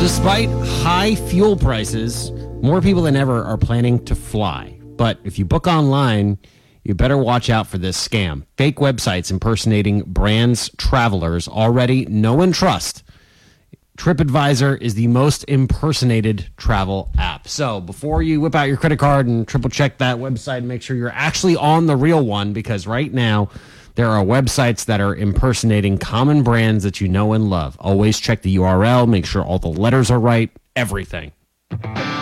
Despite high fuel prices, more people than ever are planning to fly. But if you book online, you better watch out for this scam. Fake websites impersonating brands travelers already know and trust. TripAdvisor is the most impersonated travel app. So before you whip out your credit card and triple check that website, make sure you're actually on the real one, because right now there are websites that are impersonating common brands that you know and love. Always check the URL, make sure all the letters are right, everything.